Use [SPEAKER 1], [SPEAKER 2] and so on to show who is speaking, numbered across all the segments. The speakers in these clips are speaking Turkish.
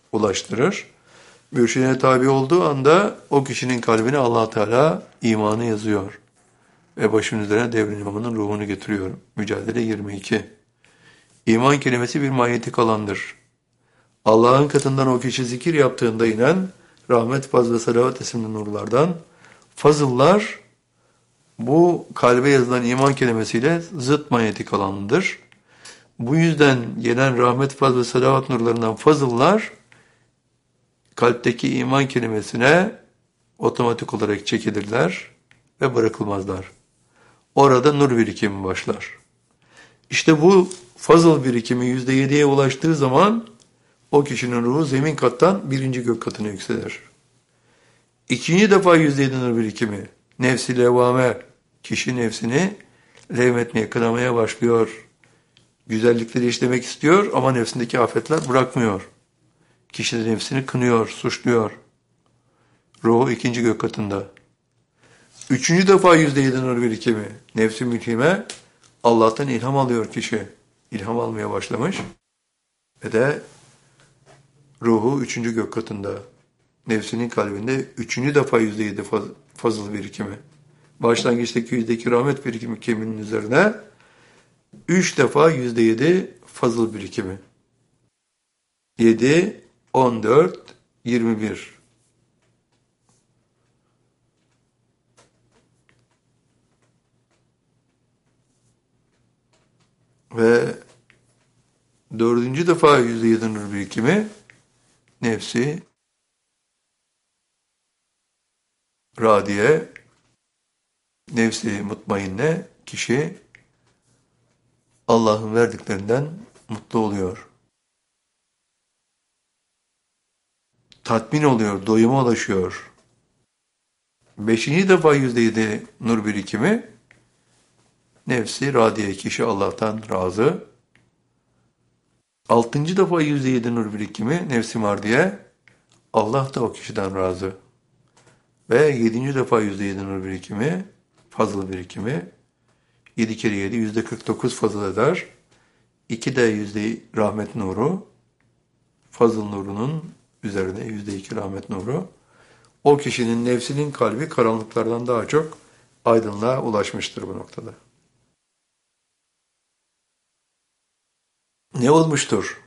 [SPEAKER 1] ulaştırır. Mürşidine tabi olduğu anda o kişinin kalbine Allah Teala imanı yazıyor. Ve başının üzerine devrin imamının ruhunu getiriyor. Mücadele 22. İman kelimesi bir manyetik alandır. Allah'ın katından o kişi zikir yaptığında inen rahmet, fazl ve salavat isimli nurlardan fazıllar bu kalbe yazılan iman kelimesiyle zıt manyetik alanıdır. Bu yüzden gelen rahmet, fazl ve salavat nurlarından fazıllar kalpteki iman kelimesine otomatik olarak çekilirler ve bırakılmazlar. Orada nur birikimi başlar. İşte bu fazıl birikimi %7'ye ulaştığı zaman o kişinin ruhu zemin kattan birinci gök katına yükselir. İkinci defa %7 nur birikimi, nefsi levvame, kişi nefsini levmetmeye, kınamaya başlıyor. Güzellikleri işlemek istiyor ama nefsindeki afetler bırakmıyor. Kişi de nefsini kınıyor, suçluyor. Ruhu ikinci gök katında. Üçüncü defa %7 nur birikimi, nefsi mülhime, Allah'tan ilham alıyor kişi. İlham almaya başlamış ve de ruhu üçüncü gök katında. Nefsinin kalbinde üçüncü defa %7 fazıl birikimi. Başlangıçtaki %2 rahmet birikimi keminin üzerine üç defa %7 fazıl birikimi. 7, 14, 21. Ve dördüncü defa %7 nur birikimi nefsi radiye, nefsi mutmainne kişi Allah'ın verdiklerinden mutlu oluyor. Tatmin oluyor, doyuma ulaşıyor. Beşinci defa %7 nur birikimi nefsi radiye, kişi Allah'tan razı. Altıncı defa %7 nur birikimi nefsi mardiye, Allah da o kişiden razı. Ve yedinci defa %7 nur birikimi, fazıl birikimi, 7 kere 7 %49 fazıl eder. 2 de rahmet nuru, fazıl nurunun üzerine %2 rahmet nuru. O kişinin nefsinin kalbi karanlıklardan daha çok aydınlığa ulaşmıştır bu noktada. Ne olmuştur?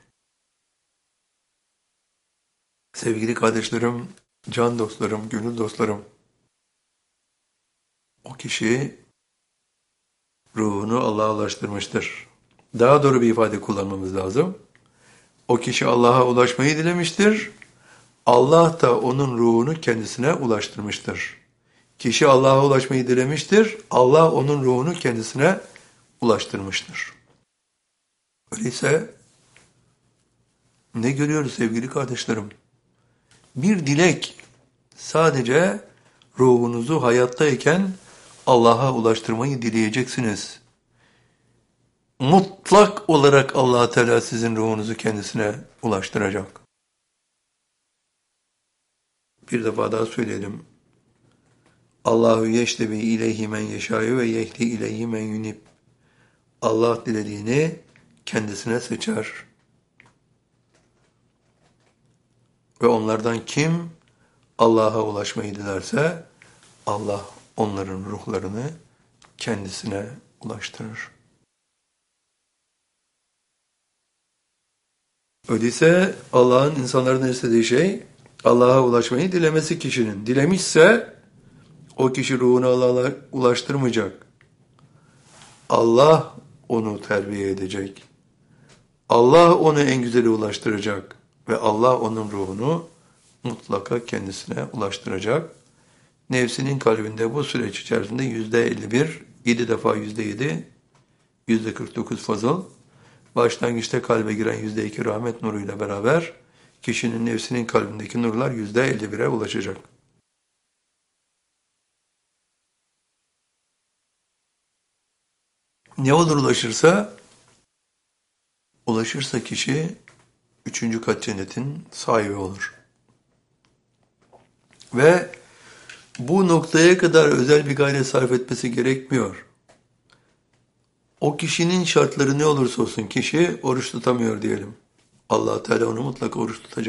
[SPEAKER 1] Sevgili kardeşlerim, can dostlarım, gönül dostlarım, o kişi ruhunu Allah'a ulaştırmıştır. Daha doğru bir ifade kullanmamız lazım. O kişi Allah'a ulaşmayı dilemiştir. Allah da onun ruhunu kendisine ulaştırmıştır. Kişi Allah'a ulaşmayı dilemiştir. Allah onun ruhunu kendisine ulaştırmıştır. Öyleyse ne görüyoruz sevgili kardeşlerim? Bir dilek sadece ruhunuzu hayattayken Allah'a ulaştırmayı dileyeceksiniz. Mutlak olarak Allah Teala sizin ruhunuzu kendisine ulaştıracak. Bir defa daha söyleyelim. Allahu yeştebi ileyhi men yeşâyu ve yehdi ileyhi men yunib. Allah dilediğini kendisine seçer. Ve onlardan kim Allah'a ulaşmayı dilerse Allah onların ruhlarını kendisine ulaştırır. Öyleyse Allah'ın insanların istediği şey Allah'a ulaşmayı dilemesi kişinin. Dilemişse o kişi ruhunu Allah'a ulaştırmayacak. Allah onu terbiye edecek. Allah onu en güzeli ulaştıracak. Ve Allah onun ruhunu mutlaka kendisine ulaştıracak. Nefsinin kalbinde bu süreç içerisinde %51, 7 defa %7, %49 fazıl. Başlangıçta kalbe giren %2 rahmet nuruyla beraber kişinin nefsinin kalbindeki nurlar %51'e ulaşacak. Ne olur ulaşırsa? Ulaşırsa kişi 3. kat cennetin sahibi olur. Ve bu noktaya kadar özel bir gayret sarf etmesi gerekmiyor. O kişinin şartları ne olursa olsun kişi oruç tutamıyor diyelim. Allah Teala onu mutlaka oruç tutacak.